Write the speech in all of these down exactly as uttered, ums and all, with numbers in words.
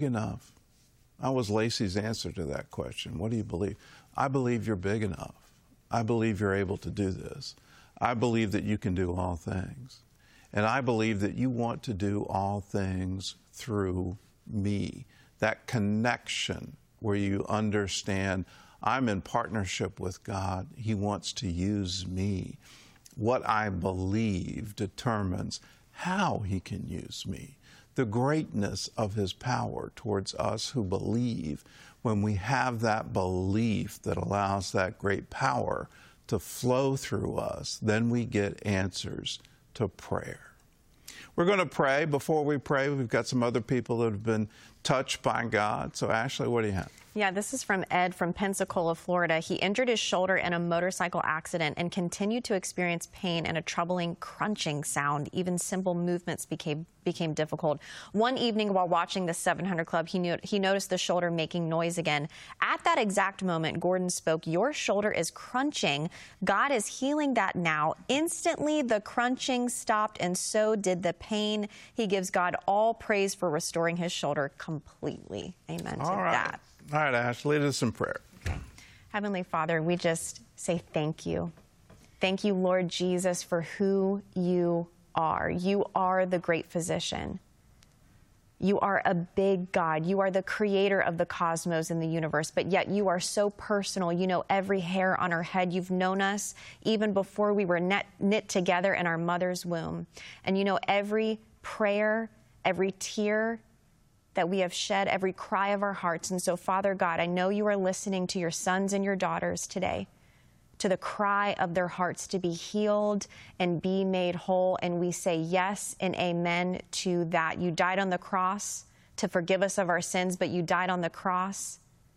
enough? That was Lacey's answer to that question. What do you believe? I believe you're big enough. I believe you're able to do this. I believe that you can do all things. And I believe that you want to do all things through me. That connection where you understand I'm in partnership with God. He wants to use me. What I believe determines how He can use me. The greatness of His power towards us who believe, when we have that belief that allows that great power to flow through us, then we get answers to prayer. We're going to pray. Before we pray, we've got some other people that have been touched by God. So, Ashley, what do you have? Yeah, this is from Ed from Pensacola, Florida. He injured his shoulder in a motorcycle accident and continued to experience pain and a troubling crunching sound. Even simple movements became became difficult. One evening while watching the seven hundred Club, he knew, he noticed the shoulder making noise again. At that exact moment, Gordon spoke, "Your shoulder is crunching. God is healing that now." Instantly, the crunching stopped, and so did the pain. He gives God all praise for restoring his shoulder completely. Amen to All right. that. All right, Ash, lead us in prayer. Heavenly Father, we just say thank you. Thank you, Lord Jesus, for who you are. You are the great physician. You are a big God. You are the creator of the cosmos and the universe, but yet you are so personal. You know every hair on our head. You've known us even before we were knit, knit together in our mother's womb. And you know every prayer, every tear that we have shed, every cry of our hearts. And so, Father God, I know you are listening to your sons and your daughters today, to the cry of their hearts to be healed and be made whole. And we say yes and amen to that. You died on the cross to forgive us of our sins, but you died on the cross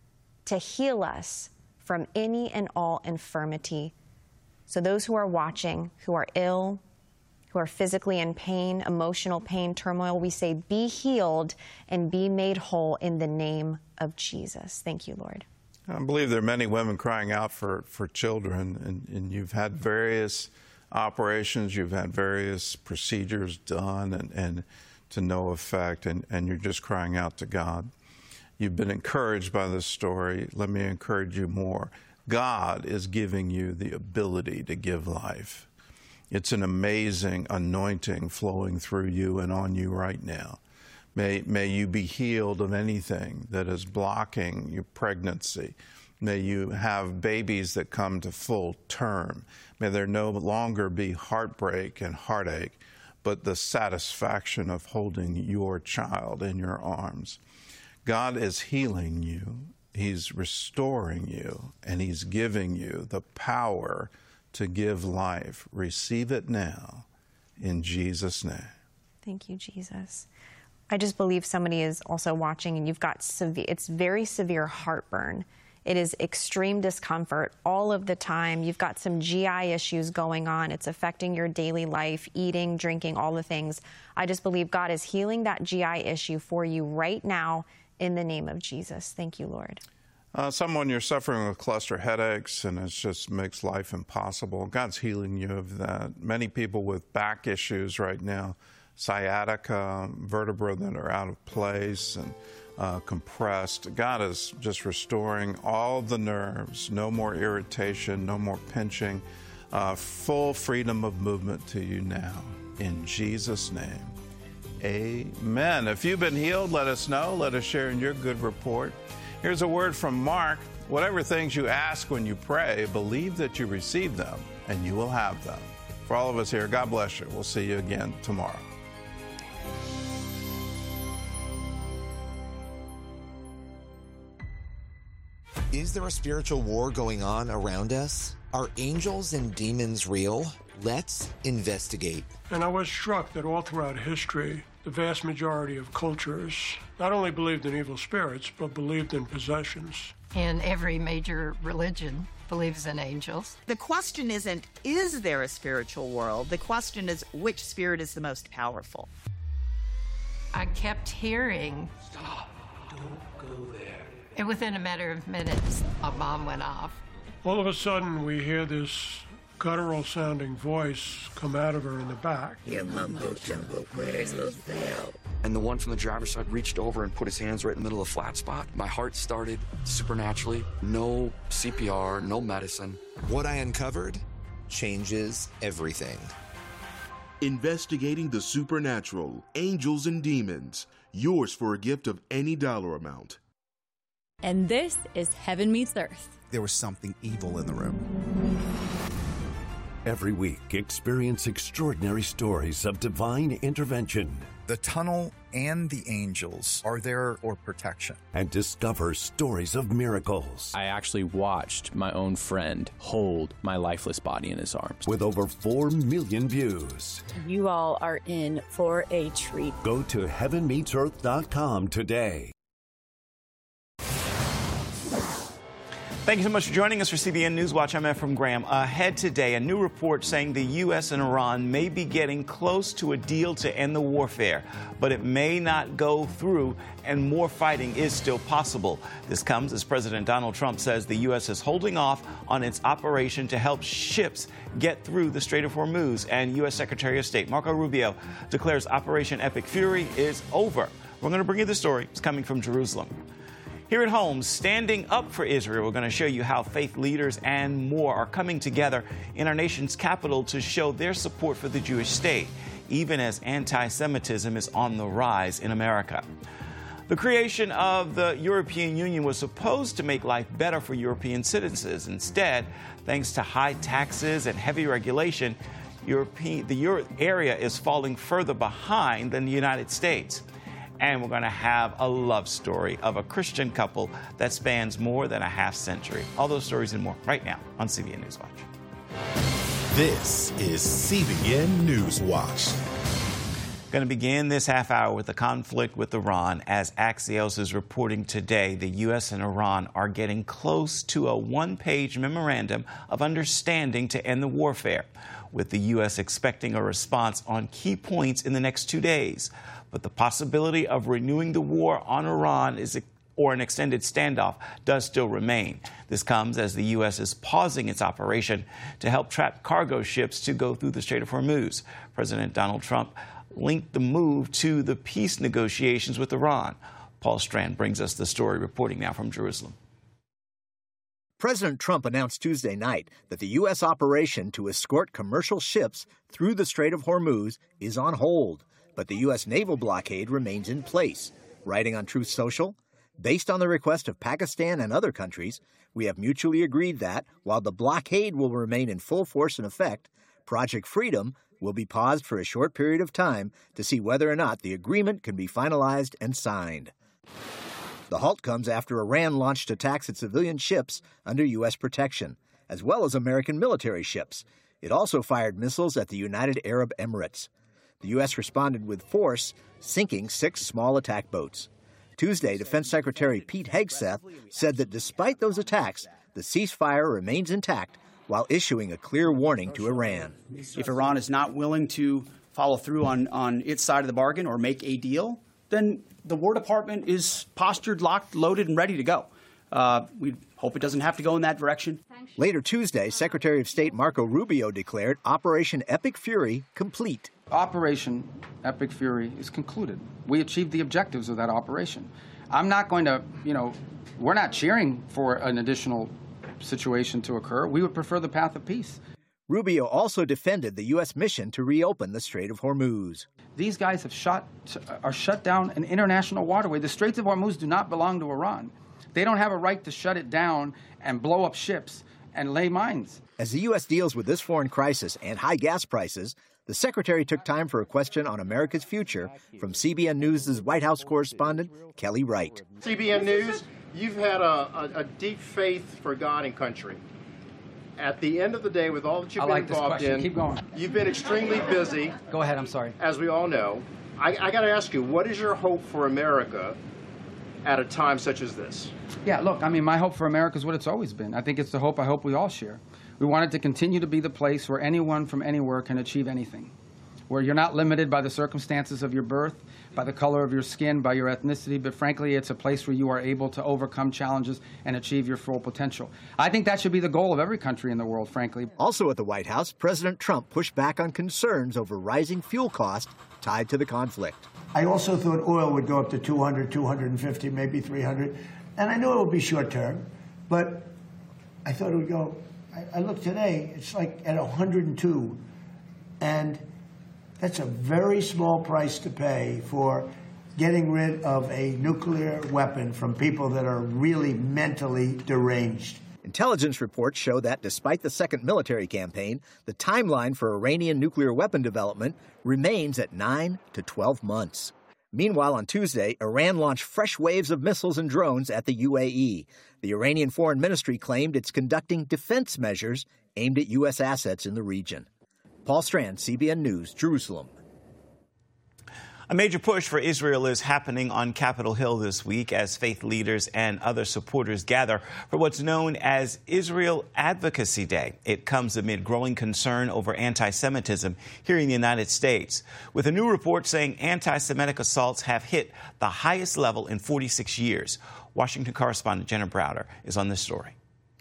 to heal us from any and all infirmity. So those who are watching, who are ill, who are physically in pain, emotional pain, turmoil, we say be healed and be made whole in the name of Jesus. Thank you, Lord. I believe there are many women crying out for, for children, and, and you've had various operations, you've had various procedures done, and, and to no effect, and, and you're just crying out to God. You've been encouraged by this story. Let me encourage you more. God is giving you the ability to give life. It's an amazing anointing flowing through you and on you right now. May, may you be healed of anything that is blocking your pregnancy. May you have babies that come to full term. May there no longer be heartbreak and heartache, but the satisfaction of holding your child in your arms. God is healing you. He's restoring you, and He's giving you the power to give life. Receive it now in Jesus' name. Thank you, Jesus. I just believe somebody is also watching and you've got severe, it's very severe heartburn. It is extreme discomfort all of the time. You've got some G I issues going on. It's affecting your daily life, eating, drinking, all the things. I just believe God is healing that G I issue for you right now in the name of Jesus. Thank you, Lord. Uh, someone, you're suffering with cluster headaches and it just makes life impossible. God's healing you of that. Many people with back issues right now, sciatica, vertebrae that are out of place and uh, compressed. God is just restoring all the nerves, no more irritation, no more pinching, uh, full freedom of movement to you now. In Jesus' name, amen. If you've been healed, let us know. Let us share in your good report. Here's a word from Mark. Whatever things you ask when you pray, believe that you receive them, and you will have them. For all of us here, God bless you. We'll see you again tomorrow. Is there a spiritual war going on around us? Are angels and demons real? Let's investigate. And I was struck that all throughout history, the vast majority of cultures not only believed in evil spirits, but believed in possessions. And every major religion believes in angels. The question isn't, is there a spiritual world? The question is, which spirit is the most powerful? I kept hearing, "Stop, don't go there." and within a matter of minutes, a bomb went off. All of a sudden, we hear this guttural-sounding voice come out of her in the back. Your mumbo-jumbo prayers will fail. and the one from the driver's side reached over and put his hands right in the middle of the flat spot. My heart started supernaturally. No C P R, no medicine. What I uncovered changes everything. Investigating the supernatural, angels and demons. Yours for a gift of any dollar amount. And this is Heaven Meets Earth. There was something evil in the room. Every week, experience extraordinary stories of divine intervention. The tunnel and the angels are there for protection. And discover stories of miracles. I actually watched my own friend hold my lifeless body in his arms. With over four million views. You all are in for a treat. Go to heaven meets earth dot com today. Thank you so much for joining us for C B N Newswatch. I'm Efrem Graham. Ahead today, a new report saying the U S and Iran may be getting close to a deal to end the warfare, but it may not go through and more fighting is still possible. This comes as President Donald Trump says the U S is holding off on its operation to help ships get through the Strait of Hormuz, and U S Secretary of State Marco Rubio declares Operation Epic Fury is over. We're going to bring you the story. It's coming from Jerusalem. Here at home, standing up for Israel, we're going to show you how faith leaders and more are coming together in our nation's capital to show their support for the Jewish state, even as anti-Semitism is on the rise in America. The creation of the European Union was supposed to make life better for European citizens. Instead, thanks to high taxes and heavy regulation, European, the Euro area is falling further behind than the United States. And we're going to have a love story of a Christian couple that spans more than a half century. All those stories and more right now on C B N Newswatch. This is C B N Newswatch. Going to begin this half hour with the conflict with Iran. As Axios is reporting today, the U S and Iran are getting close to a one-page memorandum of understanding to end the warfare, with the U S expecting a response on key points in the next two days. But the possibility of renewing the war on Iran is, or an extended standoff does still remain. This comes as the U S is pausing its operation to help trapped cargo ships to go through the Strait of Hormuz. President Donald Trump linked the move to the peace negotiations with Iran. Paul Strand brings us the story, reporting now from Jerusalem. President Trump announced Tuesday night that the U S operation to escort commercial ships through the Strait of Hormuz is on hold, but the U S naval blockade remains in place. Writing on Truth Social, based on the request of Pakistan and other countries, we have mutually agreed that, while the blockade will remain in full force and effect, Project Freedom will be paused for a short period of time to see whether or not the agreement can be finalized and signed. The halt comes after Iran launched attacks at civilian ships under U S protection, as well as American military ships. It also fired missiles at the United Arab Emirates. The U S responded with force, sinking six small attack boats. Tuesday, Defense Secretary Pete Hegseth said that despite those attacks, the ceasefire remains intact while issuing a clear warning to Iran. If Iran is not willing to follow through on, on its side of the bargain or make a deal, then the War Department is postured, locked, loaded, and ready to go. Uh, we hope it doesn't have to go in that direction. Later Tuesday, Secretary of State Marco Rubio declared Operation Epic Fury complete. Operation Epic Fury is concluded. We achieved the objectives of that operation. I'm not going to, you know, we're not cheering for an additional situation to occur. We would prefer the path of peace. Rubio also defended the U S mission to reopen the Strait of Hormuz. These guys have shut, are shut down an international waterway. The Straits of Hormuz do not belong to Iran. They don't have a right to shut it down and blow up ships and lay mines. As the U S deals with this foreign crisis and high gas prices, the secretary took time for a question on America's future from C B N News' White House correspondent, Kelly Wright. C B N News, you've had a, a, a deep faith for God and country. At the end of the day, with all that you've I been like involved this question. in, Keep going. You've been extremely busy. Go ahead, I'm sorry. As we all know. I, I got to ask you, what is your hope for America at a time such as this? Yeah, look, I mean, my hope for America is what it's always been. I think it's the hope I hope we all share. We want it to continue to be the place where anyone from anywhere can achieve anything, where you're not limited by the circumstances of your birth, by the color of your skin, by your ethnicity, but frankly, it's a place where you are able to overcome challenges and achieve your full potential. I think that should be the goal of every country in the world, frankly. Also at the White House, President Trump pushed back on concerns over rising fuel costs tied to the conflict. I also thought oil would go up to two hundred, two fifty, maybe three hundred. And I knew it would be short term, but I thought it would go. I, I looked today, it's like at one hundred two. And that's a very small price to pay for getting rid of a nuclear weapon from people that are really mentally deranged. Intelligence reports show that despite the second military campaign, the timeline for Iranian nuclear weapon development remains at nine to twelve months. Meanwhile, on Tuesday, Iran launched fresh waves of missiles and drones at the U A E. The Iranian Foreign Ministry claimed it's conducting defense measures aimed at U S assets in the region. Paul Strand, C B N News, Jerusalem. A major push for Israel is happening on Capitol Hill this week as faith leaders and other supporters gather for what's known as Israel Advocacy Day. It comes amid growing concern over anti-Semitism here in the United States, with a new report saying anti-Semitic assaults have hit the highest level in forty-six years. Washington correspondent Jenna Browder is on this story.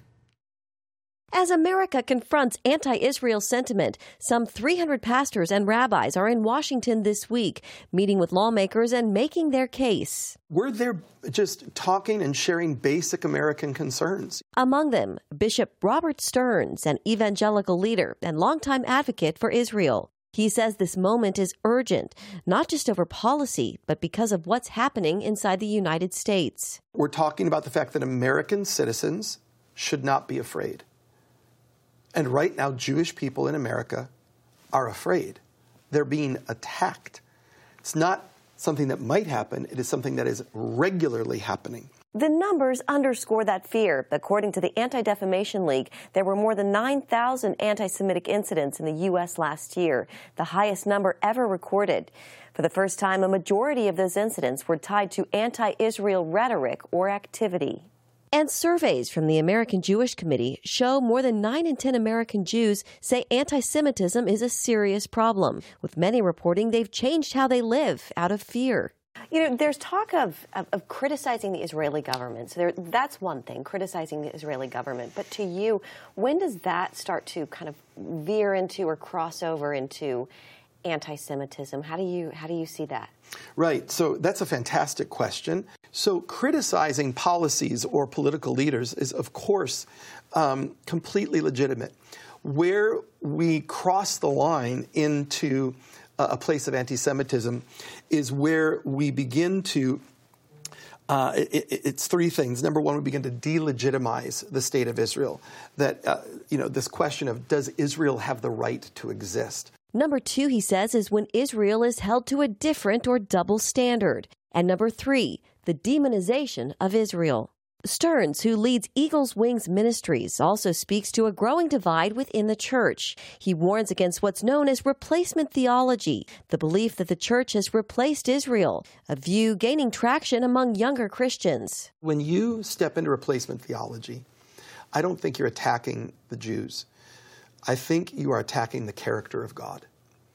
As America confronts anti-Israel sentiment, some three hundred pastors and rabbis are in Washington this week, meeting with lawmakers and making their case. We're there just talking and sharing basic American concerns. Among them, Bishop Robert Stearns, an evangelical leader and longtime advocate for Israel. He says this moment is urgent, not just over policy, but because of what's happening inside the United States. We're talking about the fact that American citizens should not be afraid. And right now, Jewish people in America are afraid. They're being attacked. It's not something that might happen. It is something that is regularly happening. The numbers underscore that fear. According to the Anti-Defamation League, there were more than nine thousand anti-Semitic incidents in the U S last year, the highest number ever recorded. For the first time, a majority of those incidents were tied to anti-Israel rhetoric or activity. And surveys from the American Jewish Committee show more than nine in ten American Jews say anti-Semitism is a serious problem, with many reporting they've changed how they live out of fear. You know, there's talk of, of, of criticizing the Israeli government. So there, that's one thing, criticizing the Israeli government. But to you, when does that start to kind of veer into or cross over into anti-Semitism? How do you how do you see that? Right. So that's a fantastic question. So criticizing policies or political leaders is, of course, um, completely legitimate. Where we cross the line into a place of anti-Semitism is where we begin to Uh, it, it's three things. Number one, we begin to delegitimize the state of Israel. That, uh, you know, this question of does Israel have the right to exist? Number two, he says, is when Israel is held to a different or double standard. And number three, the demonization of Israel. Stearns, who leads Eagle's Wings Ministries, also speaks to a growing divide within the church. He warns against what's known as replacement theology, the belief that the church has replaced Israel, a view gaining traction among younger Christians. When you step into replacement theology, I don't think you're attacking the Jews. I think you are attacking the character of God.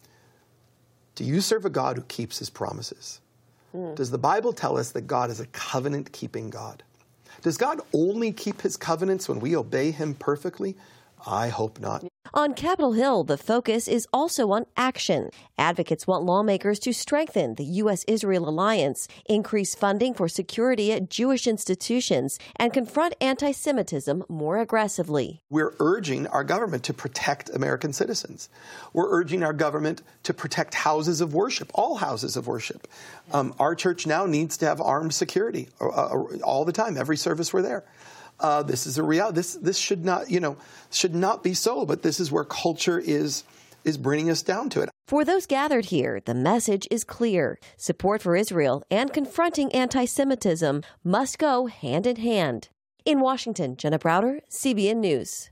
Do you serve a God who keeps his promises? Mm. Does the Bible tell us that God is a covenant-keeping God? Does God only keep his covenants when we obey him perfectly? I hope not. On Capitol Hill, the focus is also on action. Advocates want lawmakers to strengthen the U S Israel alliance, increase funding for security at Jewish institutions, and confront anti-Semitism more aggressively. We're urging our government to protect American citizens. We're urging our government to protect houses of worship, all houses of worship. Um, our church now needs to have armed security uh, all the time, every service we're there. Uh, this is a reality. This this should not, you know, should not be so. But this is where culture is is bringing us down to it. For those gathered here, the message is clear: support for Israel and confronting anti-Semitism must go hand in hand. In Washington, Jenna Browder, C B N News.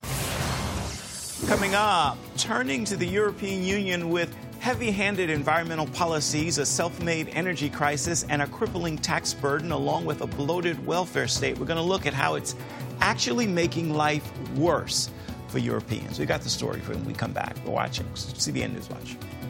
Coming up, turning to the European Union with heavy-handed environmental policies, a self-made energy crisis, and a crippling tax burden, along with a bloated welfare state. We're going to look at how it's actually making life worse for Europeans. We got the story for when we come back. We're watching C B N News Watch.